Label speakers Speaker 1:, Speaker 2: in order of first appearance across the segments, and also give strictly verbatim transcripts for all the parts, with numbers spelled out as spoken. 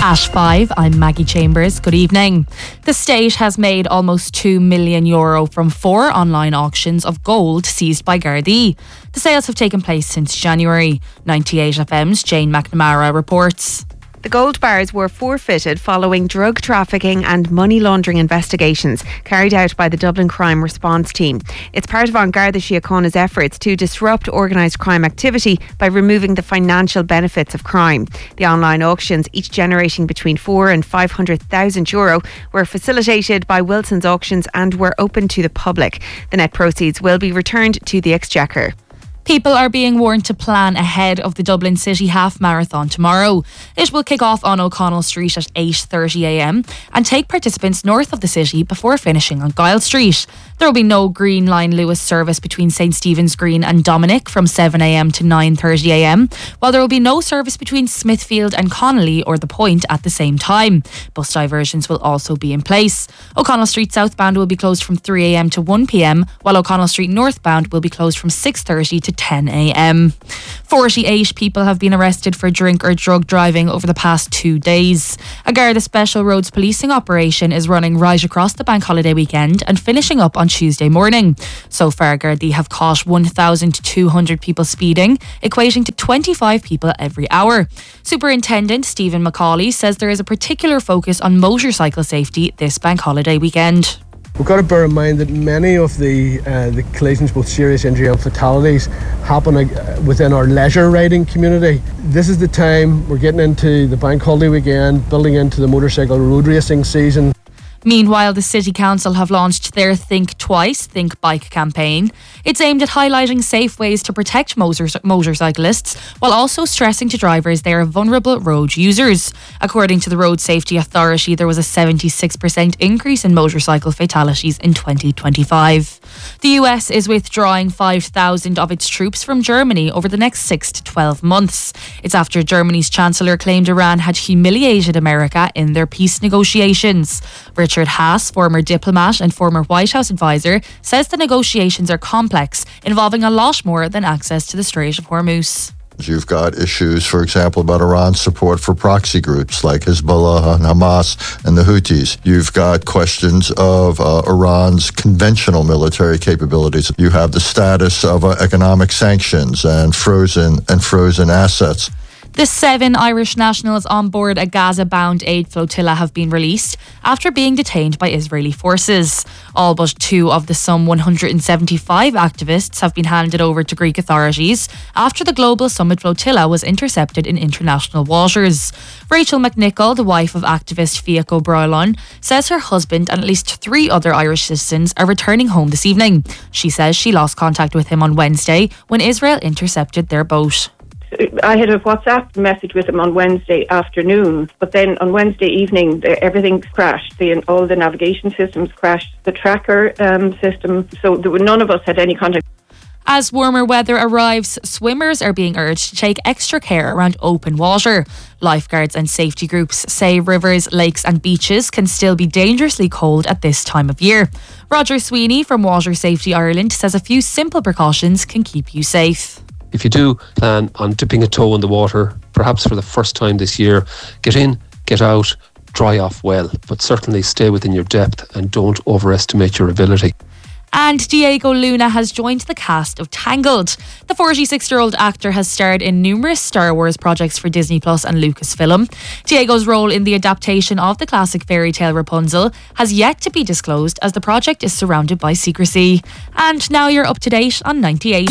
Speaker 1: Ash five, I'm Maggie Chambers. Good evening. The state has made almost two million euro from four online auctions of gold seized by Gardaí. The sales have taken place since January. ninety-eight F M's Jane McNamara reports.
Speaker 2: The gold bars were forfeited following drug trafficking and money laundering investigations carried out by the Dublin Crime Response Team. It's part of An Garda Síochána's efforts to disrupt organised crime activity by removing the financial benefits of crime. The online auctions, each generating between four and five hundred thousand euro, were facilitated by Wilson's Auctions and were open to the public. The net proceeds will be returned to the Exchequer.
Speaker 1: People are being warned to plan ahead of the Dublin City Half Marathon tomorrow. It will kick off on O'Connell Street at eight thirty a m and take participants north of the city before finishing on Gyle Street. There will be no Green Line Lewis service between St Stephen's Green and Dominic from seven a m to nine thirty a m, while there will be no service between Smithfield and Connolly or the Point at the same time. Bus diversions will also be in place. O'Connell Street southbound will be closed from three a m to one p m, while O'Connell Street northbound will be closed from six thirty to ten a m. forty-eight people have been arrested for drink or drug driving over the past two days. A Garda Special Roads policing operation is running right across the bank holiday weekend and finishing up on Tuesday morning. So far, Gardaí have caught one thousand two hundred people speeding, equating to twenty-five people every hour. Superintendent Stephen McCauley says there is a particular focus on motorcycle safety this bank holiday weekend.
Speaker 3: We've got to bear in mind that many of the uh, the collisions, both serious injury and fatalities, happen uh, within our leisure riding community. This is the time we're getting into the bank holiday weekend, building into the motorcycle road racing season.
Speaker 1: Meanwhile, the City Council have launched their Think Twice, Think Bike campaign. It's aimed at highlighting safe ways to protect motor- motorcyclists while also stressing to drivers they are vulnerable road users. According to the Road Safety Authority, there was a seventy-six percent increase in motorcycle fatalities in twenty twenty-five. The U S is withdrawing five thousand of its troops from Germany over the next six to twelve months. It's after Germany's Chancellor claimed Iran had humiliated America in their peace negotiations. Richard Haas, former diplomat and former White House advisor, says the negotiations are complex, involving a lot more than access to the Strait of Hormuz.
Speaker 4: You've got issues, for example, about Iran's support for proxy groups like Hezbollah and Hamas and the Houthis. You've got questions of uh, Iran's conventional military capabilities. You have the status of uh, economic sanctions and frozen and frozen assets.
Speaker 1: The seven Irish nationals on board a Gaza-bound aid flotilla have been released after being detained by Israeli forces. All but two of the some one hundred seventy-five activists have been handed over to Greek authorities after the Global Summit flotilla was intercepted in international waters. Rachel McNichol, the wife of activist Fiaco Broylan, says her husband and at least three other Irish citizens are returning home this evening. She says she lost contact with him on Wednesday when Israel intercepted their boat.
Speaker 5: I had a WhatsApp message with him on Wednesday afternoon, but then on Wednesday evening, the, everything crashed. The, all the navigation systems crashed, the tracker um, system, so there were, none of us had any contact.
Speaker 1: As warmer weather arrives, swimmers are being urged to take extra care around open water. Lifeguards and safety groups say rivers, lakes and beaches can still be dangerously cold at this time of year. Roger Sweeney from Water Safety Ireland says a few simple precautions can keep you safe.
Speaker 6: If you do plan on dipping a toe in the water, perhaps for the first time this year, get in, get out, dry off well, but certainly stay within your depth and don't overestimate your ability.
Speaker 1: And Diego Luna has joined the cast of Tangled. The forty-six-year-old actor has starred in numerous Star Wars projects for Disney Plus and Lucasfilm. Diego's role in the adaptation of the classic fairy tale Rapunzel has yet to be disclosed as the project is surrounded by secrecy. And now you're up to date on ninety-eight.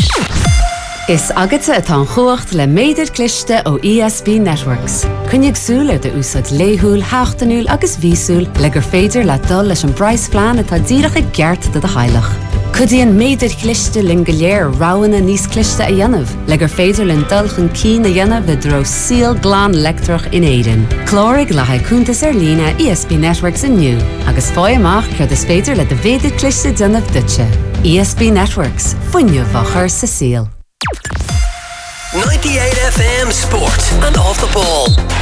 Speaker 7: Is agate atá chuacht le méidir cliste ó E S B Networks. Cynnig súl ar de úsad léhúil, háchtanúil agus vísúil le gur féidir le dul leis an brais flean atá díreach i gceart de de chailech. Cudíon méidir cliste lin go léir ráhanna níos cliste a dhéanamh, le gur féidir lin dul chun cí na dhéanamh le dro síl glán lectrach in éidean. Clórig le haid cúntas ar lína E S B Networks inniu, agus fáil amach cred is féidir le de véidir cliste déanamh dutse. E S B Networks, fuinne bhachar sa síl.
Speaker 8: ninety-eight F M Sport and Off the Ball.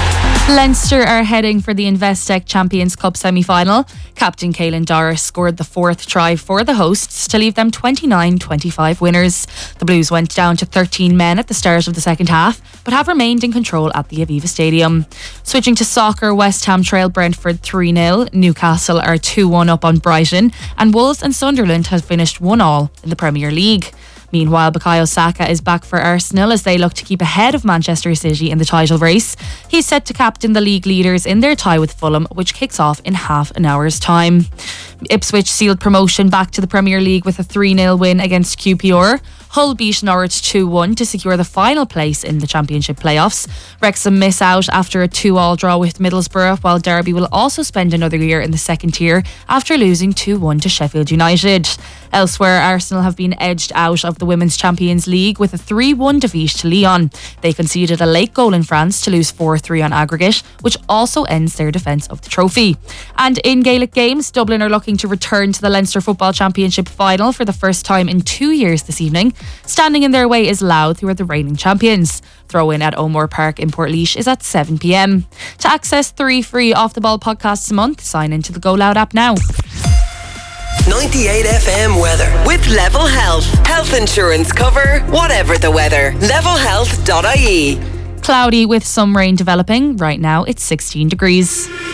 Speaker 1: Leinster are heading for the Investec Champions Cup semi-final. Captain Caelan Doris scored the fourth try for the hosts to leave them twenty-nine twenty-five winners. The Blues went down to thirteen men at the start of the second half, but have remained in control at the Aviva Stadium. Switching to soccer, West Ham trail Brentford three nil, Newcastle are two one up on Brighton, and Wolves and Sunderland have finished one all in the Premier League. Meanwhile, Bukayo Saka is back for Arsenal as they look to keep ahead of Manchester City in the title race. He's set to captain the league leaders in their tie with Fulham, which kicks off in half an hour's time. Ipswich sealed promotion back to the Premier League with a three nil win against Q P R. Hull beat Norwich two one to secure the final place in the Championship playoffs. Wrexham miss out after a two all draw with Middlesbrough, while Derby will also spend another year in the second tier after losing two one to Sheffield United. Elsewhere, Arsenal have been edged out of the Women's Champions League with a three one defeat to Lyon. They conceded a late goal in France to lose four three on aggregate, which also ends their defence of the trophy. And in Gaelic games, Dublin are looking to return to the Leinster Football Championship final for the first time in two years this evening. Standing in their way is Louth, who are the reigning champions. Throw-in at O'Moore Park in Portlaoise is at seven p.m. To access three free Off The Ball podcasts a month, sign into the Go Loud app now.
Speaker 8: ninety-eight F M weather with Level Health. Health insurance cover, whatever the weather. level health dot I E.
Speaker 1: Cloudy with some rain developing. Right now it's sixteen degrees.